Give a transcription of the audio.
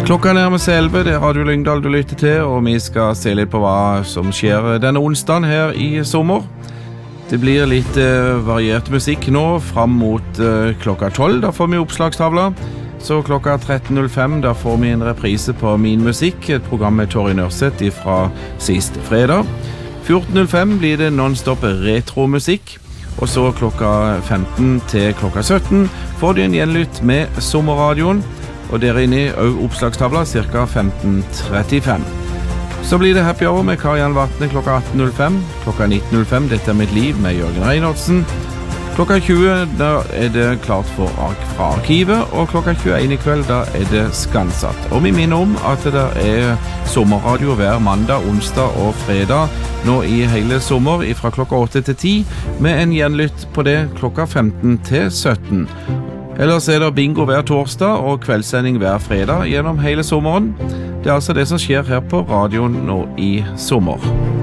Klokka nærmer seg 11, det er Radio Lyngdal du lytter til, og vi skal se litt på hva som skjer denne onsdagen her i sommer. Det blir litt variert musikk nå, fram mot klokka 12, da får vi oppslagstavla. Så klokka 13.05, da får vi en reprise på Min Musikk, et program med Torry Nørseth fra sist fredag. 14.05 blir det non-stop retromusikk, og så klokka 15 til klokka 17 får du en gjenlytt med Sommerradioen, og der inne er oppslagstavla ca. 15.35. Så blir det Happy Hour med Karianne Vatne klokka 18.05, klokka 19.05 Dette er mitt liv med Jørgen Reinhardsen. Klokka 20 da er det klart for fra arkivet, og klokka 21 i kveld da er det Skansatt. Og vi minner om at det er sommerradio hver mandag, onsdag og fredag nå i hele sommer fra klokka 8 til 10, med en gjenlytt på det klokka 15 til 17. Ellers er det bingo hver torsdag og kveldssending hver fredag gjennom hele sommeren. Det er altså det som skjer her på radioen nå i sommer.